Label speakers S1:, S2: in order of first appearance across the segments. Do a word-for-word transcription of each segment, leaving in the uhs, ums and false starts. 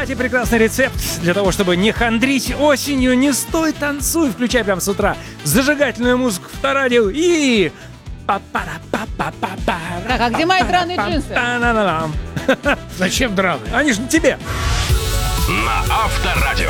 S1: Кстати, прекрасный рецепт для того, чтобы не хандрить осенью. Не стой, танцуй, включай прямо с утра зажигательную музыку в Авторадио и...
S2: Так, а где мои драные джинсы?
S3: Зачем драные?
S1: Они же не тебе.
S4: На Авторадио.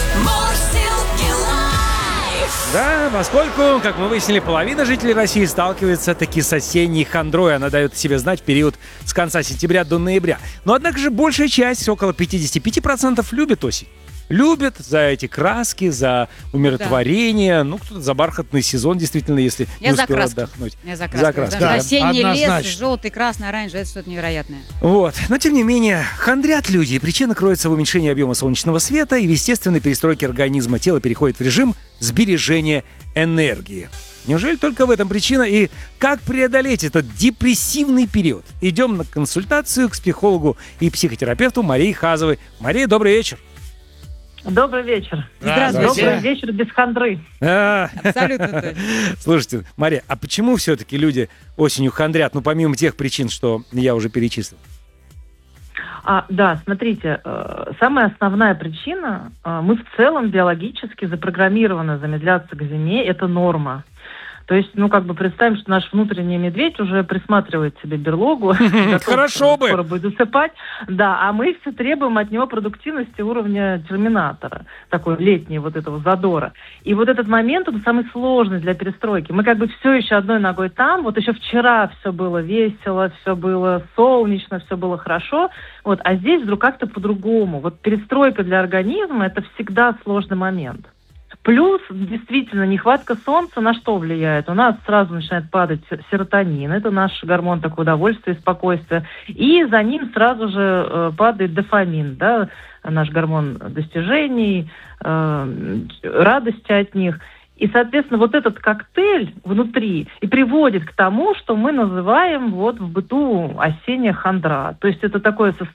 S1: Да, поскольку, как мы выяснили, половина жителей России сталкивается таки с осенней хандрой. Она дает о себе знать в период с конца сентября до ноября. Но, однако же, большая часть, около пятьдесят пять процентов, любит осень. Любят за эти краски, за умиротворение. Да. Ну, кто-то за бархатный сезон, действительно, если
S2: Я
S1: не
S2: за
S1: успел
S2: краски.
S1: отдохнуть.
S2: Я за краски.
S1: За краски.
S2: Да,
S3: Да,
S2: осенний
S3: однозначно.
S2: лес, желтый, красный, оранжевый, это что-то невероятное.
S1: Вот. Но, тем не менее, хандрят люди. И причина кроется в уменьшении объема солнечного света и в естественной перестройке организма. Тело переходит в режим сбережения энергии. Неужели только в этом причина? И как преодолеть этот депрессивный период? Идем на консультацию к психологу и психотерапевту Марии Хазовой. Мария, добрый вечер.
S5: Добрый вечер.
S2: Здравствуйте.
S5: Добрый вечер без хандры.
S1: А,
S2: Абсолютно точно.
S1: Слушайте, Мария, а почему все-таки люди осенью хандрят? Ну, помимо тех причин, что я уже перечислил.
S5: А, да, смотрите, э, самая основная причина, э, мы в целом биологически запрограммированы замедляться к зиме, это норма. То есть, ну, как бы представим, что наш внутренний медведь уже присматривает себе берлогу.
S1: Хорошо бы.
S5: Скоро будет засыпать. Да, а мы все требуем от него продуктивности уровня терминатора. Такой летний вот этого задора. И вот этот момент, он самый сложный для перестройки. Мы как бы все еще одной ногой там. Вот еще вчера все было весело, все было солнечно, все было хорошо. Вот, а здесь вдруг как-то по-другому. Вот перестройка для организма – это всегда сложный момент. Плюс, действительно, нехватка солнца на что влияет? У нас сразу начинает падать серотонин, это наш гормон такого удовольствия и спокойствия, и за ним сразу же э, падает дофамин, да, наш гормон достижений, э, радости от них. И, соответственно, вот этот коктейль внутри и приводит к тому, что мы называем вот в быту осенняя хандра. То есть это такое